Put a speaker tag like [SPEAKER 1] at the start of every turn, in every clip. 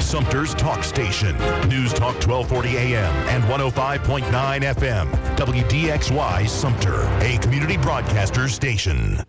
[SPEAKER 1] Sumter's talk station. News Talk 1240 AM and 105.9 FM. WDXY Sumter, a community broadcaster station.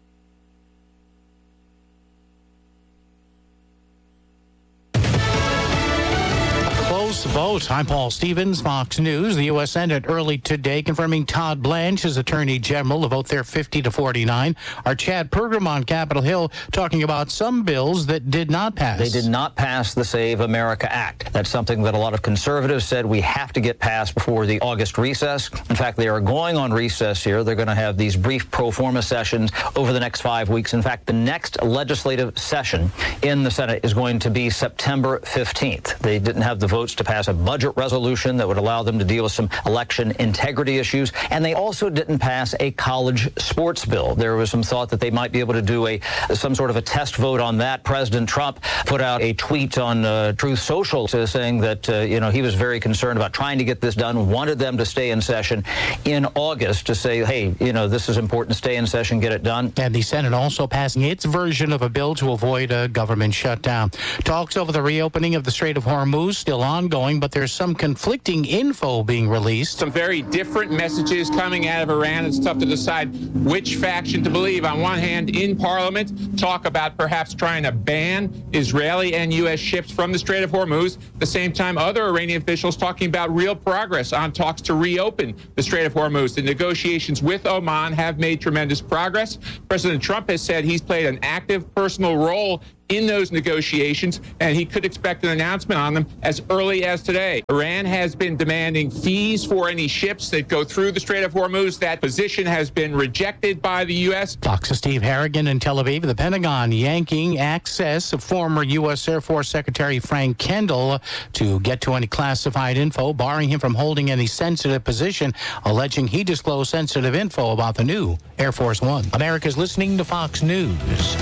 [SPEAKER 2] Vote. I'm Paul Stevens, Fox News. The U.S. Senate early today confirming Todd Blanche as Attorney General. The vote there 50-49. Our Chad Pergram on Capitol Hill talking about some bills that did not pass.
[SPEAKER 3] They did not pass the Save America Act. That's something that a lot of conservatives said we have to get passed before the August recess. In fact, they are going on recess here. They're going to have these brief pro forma sessions over the next 5 weeks. In fact, the next legislative session in the Senate is going to be September 15th. They didn't have the votes to pass a budget resolution that would allow them to deal with some election integrity issues, and they also didn't pass a college sports bill. There was some thought that they might be able to do some sort of a test vote on that. President Trump put out a tweet on Truth Social saying that he was very concerned about trying to get this done, wanted them to stay in session in August to say, hey, this is important, stay in session, get it done.
[SPEAKER 2] And the Senate also passing its version of a bill to avoid a government shutdown. Talks over the reopening of the Strait of Hormuz still ongoing, but there's some conflicting info being released.
[SPEAKER 4] Some very different messages coming out of Iran. It's tough to decide which faction to believe. On one hand, in Parliament, talk about perhaps trying to ban Israeli and U.S. ships from the Strait of Hormuz. At the same time, other Iranian officials talking about real progress on talks to reopen the Strait of Hormuz. The negotiations with Oman have made tremendous progress. President Trump has said he's played an active personal role in those negotiations, and he could expect an announcement on them as early as today. Iran has been demanding fees for any ships that go through the Strait of Hormuz. That position has been rejected by the U.S.
[SPEAKER 2] Fox's Steve Harrigan in Tel Aviv. The Pentagon yanking access of former U.S. Air Force Secretary Frank Kendall to get to any classified info, barring him from holding any sensitive position, alleging he disclosed sensitive info about the new Air Force One. America's listening to Fox News.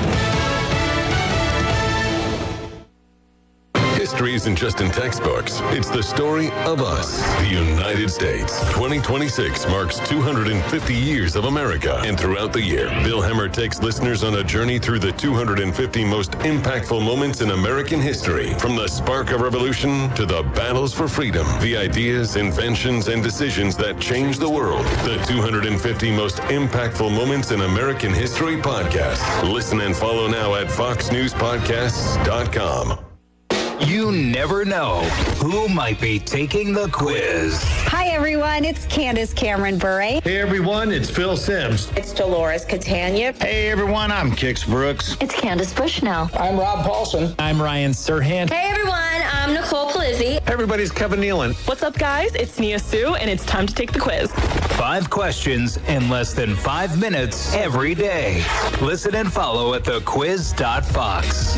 [SPEAKER 5] History isn't just in textbooks. It's the story of us, the United States. 2026 marks 250 years of America. And throughout the year, Bill Hemmer takes listeners on a journey through the 250 most impactful moments in American history. From the spark of revolution to the battles for freedom, the ideas, inventions, and decisions that changed the world. The 250 most impactful moments in American history podcast. Listen and follow now at foxnewspodcasts.com.
[SPEAKER 6] You never know who might be taking the quiz.
[SPEAKER 7] Hi, everyone. It's Candace Cameron Bure.
[SPEAKER 8] Hey, everyone. It's Phil Sims.
[SPEAKER 9] It's Dolores Catania.
[SPEAKER 10] Hey, everyone. I'm Kix Brooks.
[SPEAKER 11] It's Candace Bushnell.
[SPEAKER 12] I'm Rob Paulson.
[SPEAKER 13] I'm Ryan Serhant.
[SPEAKER 14] Hey, everyone. I'm Nicole Palizzi.
[SPEAKER 15] Everybody's Kevin Nealon.
[SPEAKER 16] What's up, guys? It's Nia Sue, and it's time to take the quiz.
[SPEAKER 6] 5 questions in less than 5 minutes every day. Listen and follow at thequiz.fox.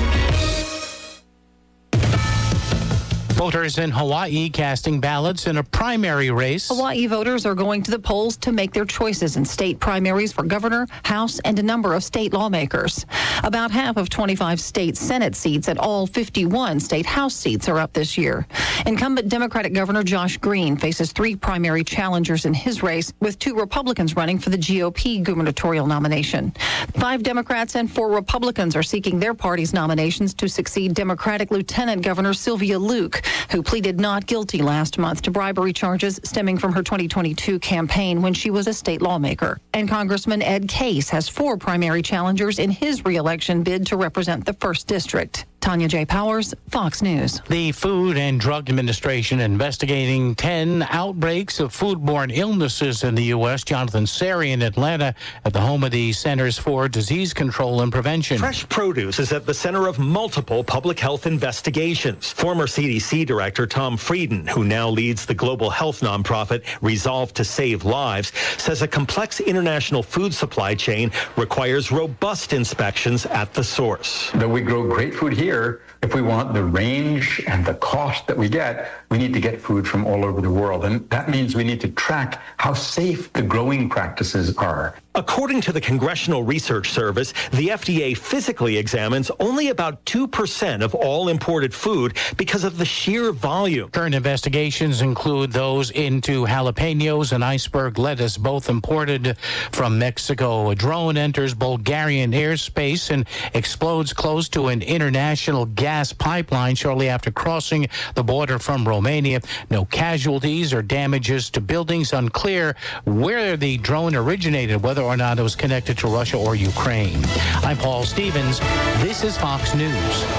[SPEAKER 2] Voters in Hawaii casting ballots in a primary race.
[SPEAKER 17] Hawaii voters are going to the polls to make their choices in state primaries for governor, House, and a number of state lawmakers. About half of 25 state Senate seats at all 51 state House seats are up this year. Incumbent Democratic Governor Josh Green faces 3 primary challengers in his race, with 2 Republicans running for the GOP gubernatorial nomination. 5 Democrats and 4 Republicans are seeking their party's nominations to succeed Democratic Lieutenant Governor Sylvia Luke, who pleaded not guilty last month to bribery charges stemming from her 2022 campaign when she was a state lawmaker. And Congressman Ed Case has 4 primary challengers in his re-election bid to represent the 1st District. Tanya J. Powers, Fox News.
[SPEAKER 2] The Food and Drug Administration investigating 10 outbreaks of foodborne illnesses in the U.S. Jonathan Seri in Atlanta at the home of the Centers for Disease Control and Prevention.
[SPEAKER 18] Fresh produce is at the center of multiple public health investigations. Former CDC Director Tom Frieden, who now leads the global health nonprofit Resolve to Save Lives, says a complex international food supply chain requires robust inspections at the source.
[SPEAKER 19] Though we grow great food here, if we want the range and the cost that we get, we need to get food from all over the world. And that means we need to track how safe the growing practices are.
[SPEAKER 18] According to the Congressional Research Service, the FDA physically examines only about 2% of all imported food because of the sheer volume.
[SPEAKER 2] Current investigations include those into jalapenos and iceberg lettuce, both imported from Mexico. A drone enters Bulgarian airspace and explodes close to an international gas pipeline shortly after crossing the border from Romania. No casualties or damages to buildings. Unclear where the drone originated, whether or not it was connected to Russia or Ukraine. I'm Paul Stevens. This is Fox News.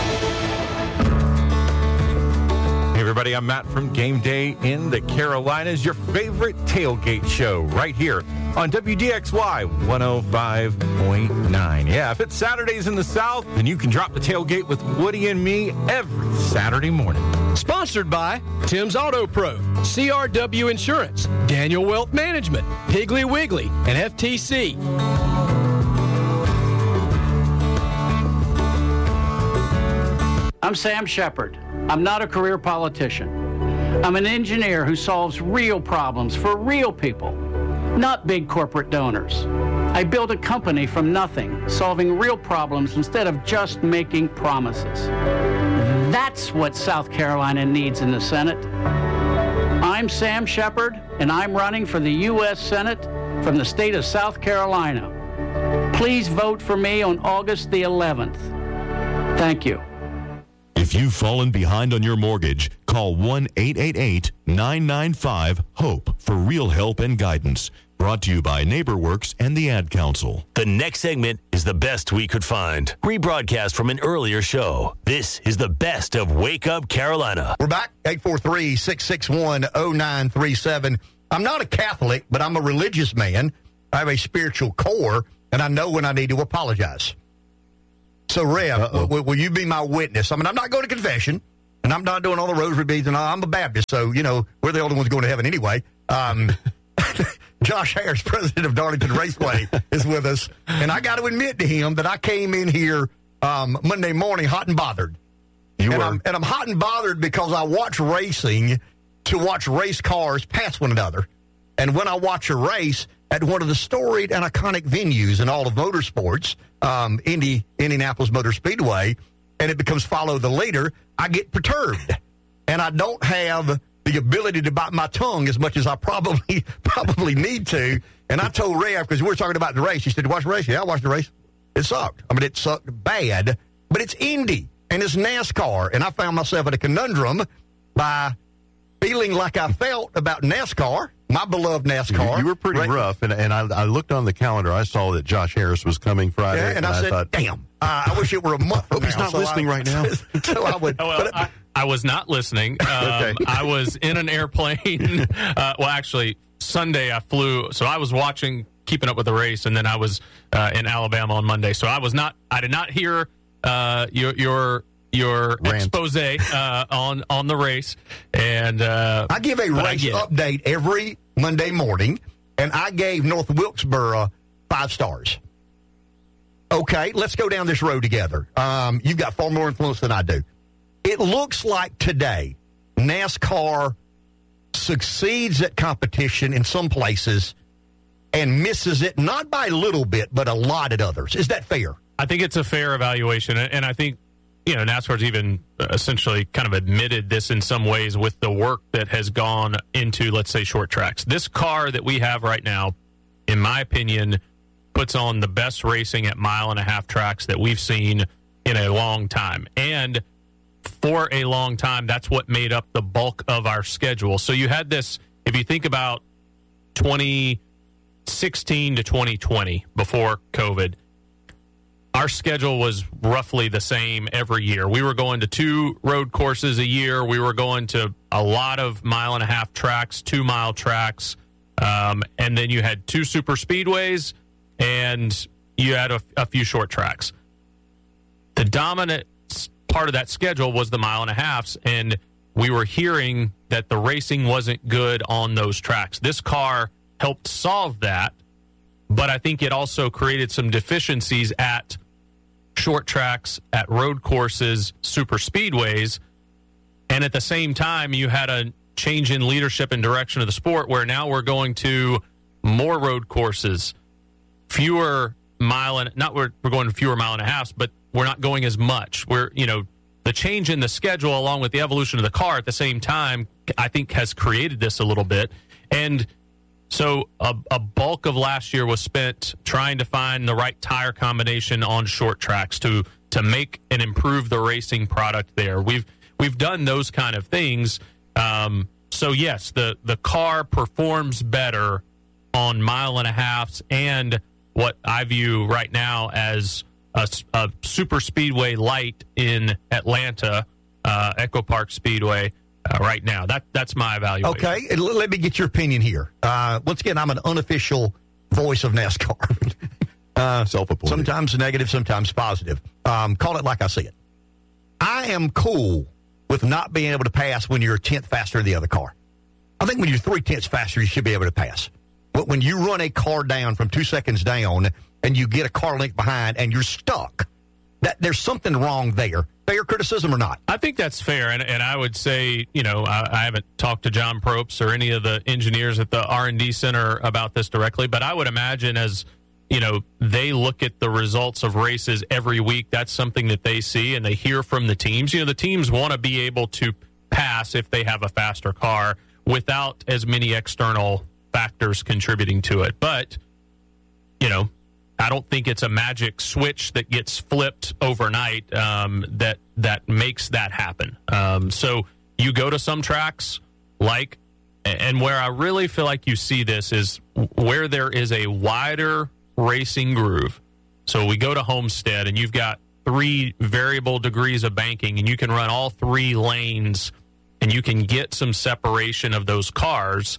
[SPEAKER 11] Hey everybody, I'm Matt from Game Day in the Carolinas, your favorite tailgate show right here on WDXY 105.9. Yeah, if it's Saturdays in the South, then you can drop the tailgate with Woody and me every Saturday morning.
[SPEAKER 12] Sponsored by Tim's Auto Pro, CRW Insurance, Daniel Wealth Management, Piggly Wiggly, and FTC.
[SPEAKER 13] I'm Sam Shepard. I'm not a career politician. I'm an engineer who solves real problems for real people, not big corporate donors. I built a company from nothing, solving real problems instead of just making promises. That's what South Carolina needs in the Senate. I'm Sam Shepard, and I'm running for the U.S. Senate from the state of South Carolina. Please vote for me on August the 11th. Thank you.
[SPEAKER 1] If you've fallen behind on your mortgage, call 1-888-995-HOPE for real help and guidance. Brought to you by NeighborWorks and the Ad Council.
[SPEAKER 15] The next segment is the best we could find. Rebroadcast from an earlier show. This is the best of Wake Up Carolina.
[SPEAKER 20] We're back, 843-661-0937. I'm not a Catholic, but I'm a religious man. I have a spiritual core, and I know when I need to apologize. So, Rev, will you be my witness? I mean, I'm not going to confession, and I'm not doing all the rosary beads, and I'm a Baptist, so, you know, we're the only ones going to heaven anyway. Josh Harris, president of Darlington Raceway, is with us, and I got to admit to him that I came in here Monday morning hot and bothered. I'm hot and bothered because I watch racing to watch race cars pass one another. And when I watch a race at one of the storied and iconic venues in all of motorsports, Indianapolis Motor Speedway, and it becomes follow the leader, I get perturbed. And I don't have the ability to bite my tongue as much as I probably need to. And I told Rev, because we were talking about the race, he said, "You watch the race?" Yeah, I watched the race. It sucked. I mean, it sucked bad, but it's Indy and it's NASCAR. And I found myself in a conundrum by feeling like I felt about NASCAR, my beloved NASCAR.
[SPEAKER 21] You were pretty rough, and I looked on the calendar. I saw that Josh Harris was coming Friday.
[SPEAKER 20] Yeah, and I said, thought, damn, I wish it were a month from now.
[SPEAKER 21] He's not listening right now.
[SPEAKER 20] So I would.
[SPEAKER 22] I was not listening.
[SPEAKER 21] Okay.
[SPEAKER 22] I was in an airplane. Well, actually, Sunday I flew, so I was keeping up with the race, and then I was in Alabama on Monday. So I did not hear your expose on the race. And
[SPEAKER 20] I give a race update every Monday morning, and I gave North Wilkesboro 5 stars. Okay, let's go down this road together. You've got far more influence than I do. It looks like today NASCAR succeeds at competition in some places and misses it, not by a little bit, but a lot at others. Is that fair?
[SPEAKER 22] I think it's a fair evaluation, and I think NASCAR's even essentially kind of admitted this in some ways with the work that has gone into, let's say, short tracks. This car that we have right now, in my opinion, puts on the best racing at 1.5-mile tracks that we've seen in a long time. And for a long time, that's what made up the bulk of our schedule. So you had this, if you think about 2016 to 2020, before COVID, our schedule was roughly the same every year. We were going to 2 road courses a year. We were going to a lot of 1.5-mile tracks, 2-mile tracks. And then you had 2 super speedways, and you had a few short tracks. The dominant part of that schedule was the 1.5 miles, and we were hearing that the racing wasn't good on those tracks. This car helped solve that, but I think it also created some deficiencies at short tracks, at road courses, super speedways, and at the same time, you had a change in leadership and direction of the sport where now we're going to more road courses, fewer we're going fewer mile and a half, but we're not going as much. The change in the schedule along with the evolution of the car at the same time, I think has created this a little bit. And so a bulk of last year was spent trying to find the right tire combination on short tracks to make and improve the racing product there. We've done those kind of things. So yes, the car performs better on mile and a halves and what I view right now as a super speedway light in Atlanta, Echo Park Speedway right now. That's my evaluation.
[SPEAKER 20] Okay, let me get your opinion here. Once again, I'm an unofficial voice of NASCAR.
[SPEAKER 21] Self-appointed.
[SPEAKER 20] Sometimes negative, sometimes positive. Call it like I see it. I am cool with not being able to pass when you're a tenth faster than the other car. I think when you're 3/10 faster, you should be able to pass. But when you run a car down from 2 seconds down and you get a car length behind and you're stuck, there's something wrong there. Fair criticism or not?
[SPEAKER 22] I think that's fair, and I would say, I haven't talked to John Probst or any of the engineers at the R&D Center about this directly, but I would imagine as, they look at the results of races every week, that's something that they see and they hear from the teams. The teams want to be able to pass if they have a faster car without as many external factors contributing to it. But, I don't think it's a magic switch that gets flipped overnight that makes that happen. So you go to some tracks and where I really feel like you see this is where there is a wider racing groove. So we go to Homestead and you've got 3 variable degrees of banking and you can run all 3 lanes and you can get some separation of those cars.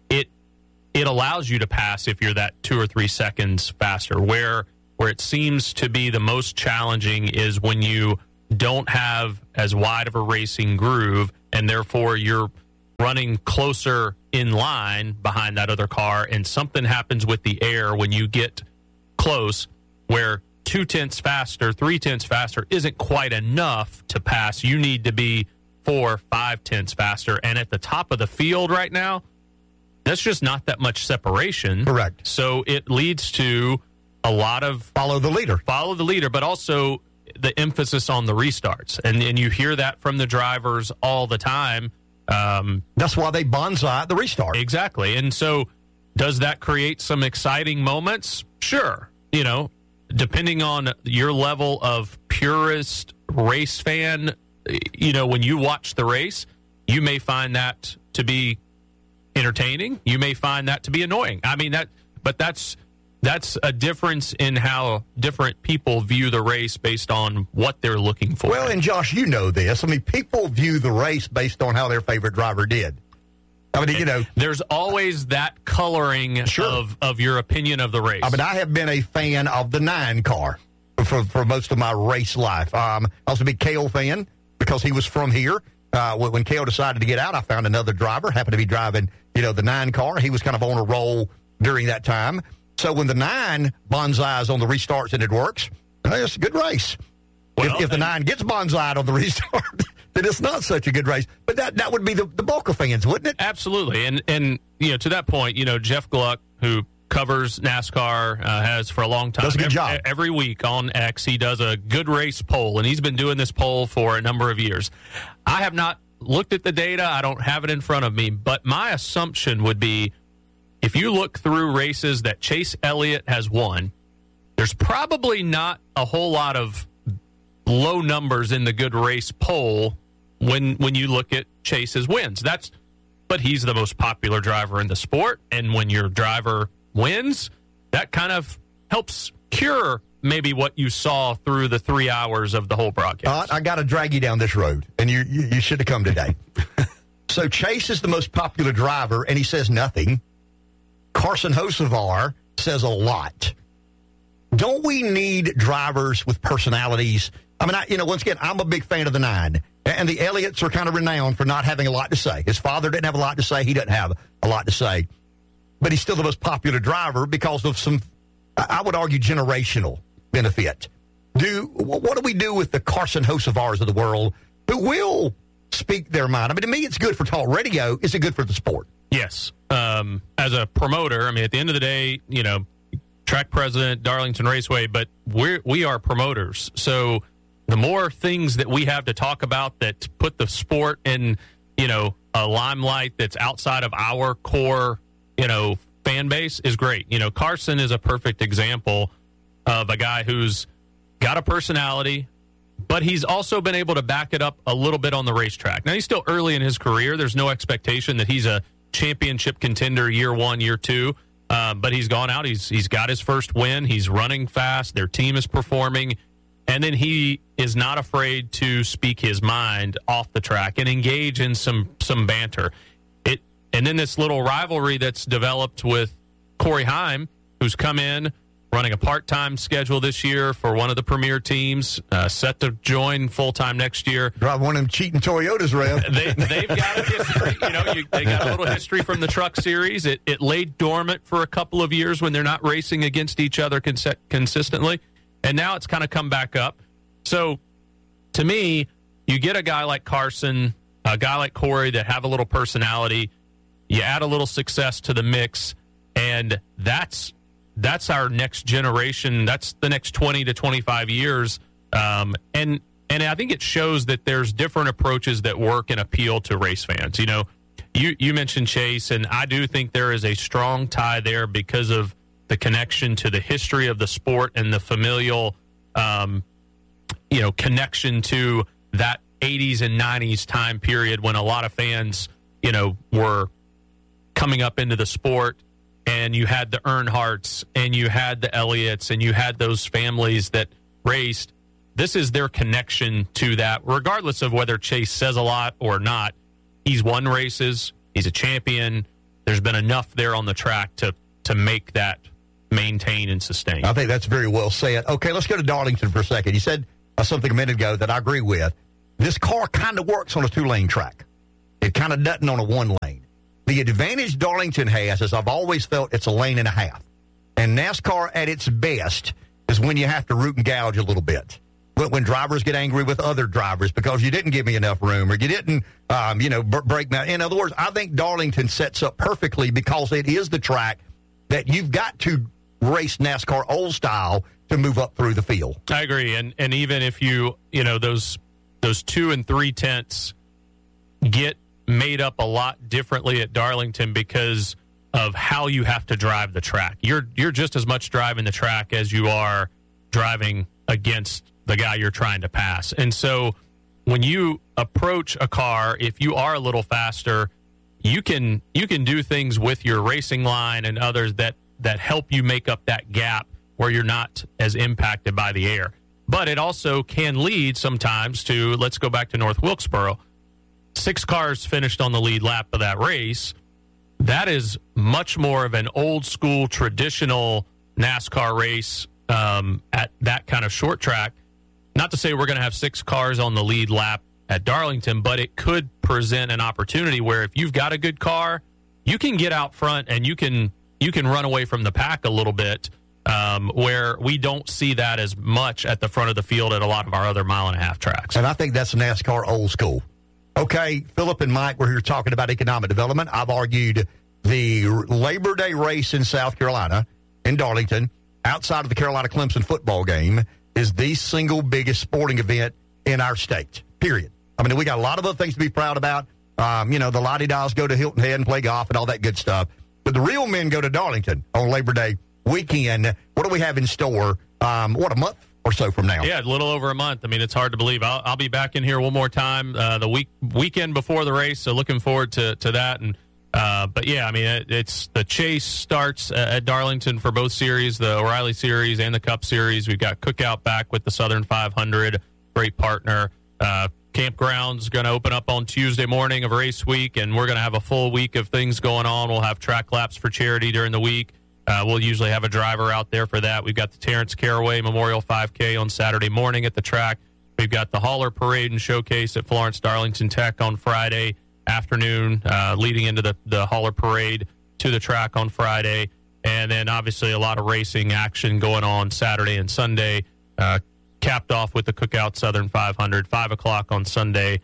[SPEAKER 22] It allows you to pass if you're that 2 or 3 seconds faster. Where it seems to be the most challenging is when you don't have as wide of a racing groove, and therefore you're running closer in line behind that other car, and something happens with the air when you get close, where 2/10 faster, 3/10 faster isn't quite enough to pass. You need to be 4, 5/10 faster. And at the top of the field right now, that's just not that much separation.
[SPEAKER 20] Correct.
[SPEAKER 22] So it leads to a lot of
[SPEAKER 20] follow the leader,
[SPEAKER 22] but also the emphasis on the restarts. And you hear that from the drivers all the time.
[SPEAKER 20] That's why they bonsai the restart.
[SPEAKER 22] Exactly. And so does that create some exciting moments? Sure. Depending on your level of purist race fan, when you watch the race, you may find that to be entertaining. You may find that to be annoying. I mean, that's a difference in how different people view the race based on what they're looking for.
[SPEAKER 20] Well, and Josh, you know this. I mean, people view the race based on how their favorite driver did. I mean,
[SPEAKER 22] there's always that coloring of your opinion of the race.
[SPEAKER 20] I mean, I have been a fan of the 9 car for most of my race life. I was a big Cale fan because he was from here. When Cale decided to get out, I found another driver, happened to be driving, the 9 car. He was kind of on a roll during that time. So when the 9 bonsais on the restarts and it works, it's a good race. Well, if the 9 gets bonsai'd on the restart, then it's not such a good race. But that would be the bulk of fans, wouldn't it?
[SPEAKER 22] Absolutely. And to that point, Jeff Gluck, who covers NASCAR, has for a long time.
[SPEAKER 20] Does a good job.
[SPEAKER 22] Every week on X, he does a good race poll, and he's been doing this poll for a number of years. I have not looked at the data. I don't have it in front of me, but my assumption would be if you look through races that Chase Elliott has won, there's probably not a whole lot of low numbers in the good race poll when you look at Chase's wins. But he's the most popular driver in the sport, and when your driver wins, that kind of helps cure maybe what you saw through the 3 hours of the whole broadcast.
[SPEAKER 20] I got to drag you down this road, and you should have come today. So Chase is the most popular driver, and he says nothing. Carson Hocevar says a lot. Don't we need drivers with personalities? I mean, once again, I'm a big fan of the 9, and the Elliots are kind of renowned for not having a lot to say. His father didn't have a lot to say. He doesn't have a lot to say. But he's still the most popular driver because of some, I would argue, generational benefit. What do we do with the Carson Hocevars of the world who will speak their mind? I mean, to me, it's good for talk radio. Is it good for the sport?
[SPEAKER 22] Yes. As a promoter, I mean, at the end of the day, track president, Darlington Raceway, but we are promoters. So the more things that we have to talk about that put the sport in, a limelight that's outside of our core, fan base is great. Carson is a perfect example of a guy who's got a personality, but he's also been able to back it up a little bit on the racetrack. Now, he's still early in his career. There's no expectation that he's a championship contender year one, year two, but he's gone out. He's got his first win. He's running fast. Their team is performing. And then he is not afraid to speak his mind off the track and engage in some banter. And then this little rivalry that's developed with Corey Heim, who's come in, running a part-time schedule this year for one of the premier teams, set to join full-time next year.
[SPEAKER 20] Drive one of them cheating Toyotas around.
[SPEAKER 22] They've got a history. They got a little history from the Truck Series. It laid dormant for a couple of years when they're not racing against each other consistently, and now it's kind of come back up. So, to me, you get a guy like Carson, a guy like Corey that have a little personality, you add a little success to the mix, and that's our next generation. That's the next 20 to 25 years. And I think it shows that there's different approaches that work and appeal to race fans. You mentioned Chase, and I do think there is a strong tie there because of the connection to the history of the sport and the familial, connection to that 80s and 90s time period when a lot of fans, were coming up into the sport. And you had the Earnhardts, and you had the Elliots, and you had those families that raced. This is their connection to that, regardless of whether Chase says a lot or not. He's won races. He's a champion. There's been enough there on the track to make that maintain and sustain.
[SPEAKER 20] I think that's very well said. Okay, let's go to Darlington for a second. You said something a minute ago that I agree with. This car kind of works on a two-lane track. It kind of doesn't on a one-lane. The advantage Darlington has is I've always felt it's a lane and a half. And NASCAR at its best is when you have to root and gouge a little bit. When drivers get angry with other drivers because you didn't give me enough room or you didn't, break my... In other words, I think Darlington sets up perfectly because it is the track that you've got to race NASCAR old style to move up through the field.
[SPEAKER 22] I agree. And even if those 2 and 3 tenths get made up a lot differently at Darlington because of how you have to drive the track. You're just as much driving the track as you are driving against the guy you're trying to pass. And so when you approach a car, if you are a little faster, you can do things with your racing line and others that help you make up that gap where you're not as impacted by the air. But it also can lead sometimes to, let's go back to North Wilkesboro, 6 cars finished on the lead lap of that race. That is much more of an old school traditional NASCAR race at that kind of short track. Not to say we're going to have 6 cars on the lead lap at Darlington, but it could present an opportunity where if you've got a good car, you can get out front and you can run away from the pack a little bit, where we don't see that as much at the front of the field at a lot of our other mile-and-a-half tracks.
[SPEAKER 20] And I think that's NASCAR old school. Okay, Philip and Mike, we're here talking about economic development. I've argued the Labor Day race in South Carolina, in Darlington, outside of the Carolina-Clemson football game, is the single biggest sporting event in our state, period. I mean, we got a lot of other things to be proud about. The Lottie-Dies go to Hilton Head and play golf and all that good stuff. But the real men go to Darlington on Labor Day weekend. What do we have in store? A month or so from now?
[SPEAKER 22] Yeah, a little over a month. I mean, it's hard to believe. I'll be back in here one more time the weekend before the race, so looking forward to that. And but yeah, I mean, it's the chase starts at Darlington for both series, the O'Reilly Series and the Cup Series. We've got Cookout back with the Southern 500, great partner. Campground's going to open up on Tuesday morning of race week, and we're going to have a full week of things going on. We'll have track laps for charity during the week. We'll usually have a driver out there for that. We've got the Terrence Caraway Memorial 5K on Saturday morning at the track. We've got the Hauler Parade and Showcase at Florence Darlington Tech on Friday afternoon, leading into the Hauler Parade to the track on Friday. And then obviously a lot of racing action going on Saturday and Sunday, capped off with the Cookout Southern 500, 5 o'clock on Sunday.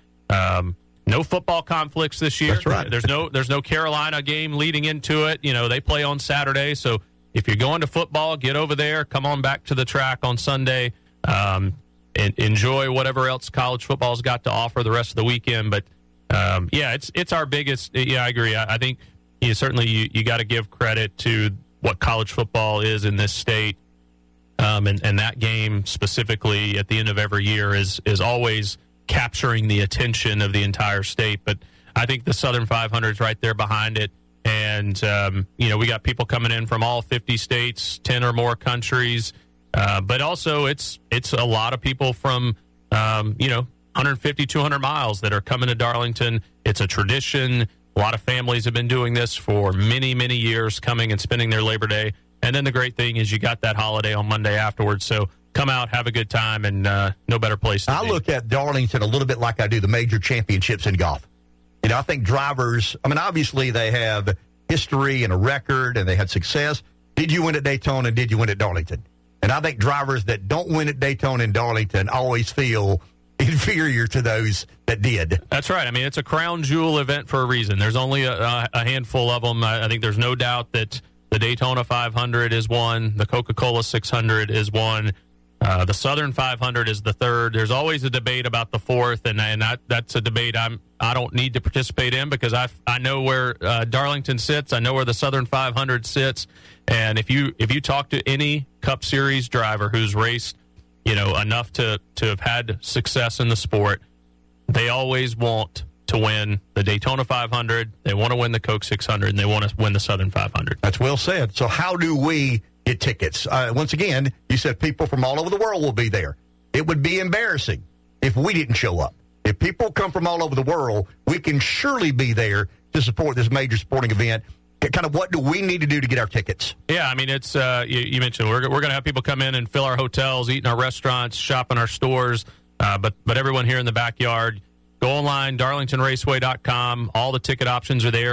[SPEAKER 22] No football conflicts this year.
[SPEAKER 20] That's right.
[SPEAKER 22] There's no Carolina game leading into it. You know, they play on Saturday, so if you're going to football, get over there. Come on back to the track on Sunday. And enjoy whatever else college football's got to offer the rest of the weekend. But it's our biggest. Yeah, I agree. I think certainly you got to give credit to what college football is in this state, and that game specifically at the end of every year is always capturing the attention of the entire state. But I think the Southern 500 is right there behind it, and we got people coming in from all 50 states, 10 or more countries. But also, it's a lot of people from 150, 200 miles that are coming to Darlington. It's a tradition. A lot of families have been doing this for many, many years, coming and spending their Labor Day. And then the great thing is you got that holiday on Monday afterwards. So come out, have a good time, and no better place to be.
[SPEAKER 20] I look at Darlington a little bit like I do the major championships in golf. I think drivers, obviously they have history and a record, and they had success. Did you win at Daytona, and did you win at Darlington? And I think drivers that don't win at Daytona and Darlington always feel inferior to those that did.
[SPEAKER 22] That's right. It's a crown jewel event for a reason. There's only a handful of them. I think there's no doubt that the Daytona 500 is one. The Coca-Cola 600 is one. The Southern 500 is the third. There's always a debate about the fourth, and that's a debate I don't need to participate in because I know where Darlington sits. I know where the Southern 500 sits. And if you talk to any Cup Series driver who's raced, enough to have had success in the sport, they always want to win the Daytona 500. They want to win the Coke 600, and they want to win the Southern 500.
[SPEAKER 20] That's well said. So how do we get tickets? Once again, you said people from all over the world will be there. It would be embarrassing if we didn't show up. If people come from all over the world, we can surely be there to support this major sporting event. Kind of what do we need to do to get our tickets?
[SPEAKER 22] Yeah, it's you mentioned we're going to have people come in and fill our hotels, eat in our restaurants, shop in our stores, but everyone here in the backyard, go online, darlingtonraceway.com. All the ticket options are there.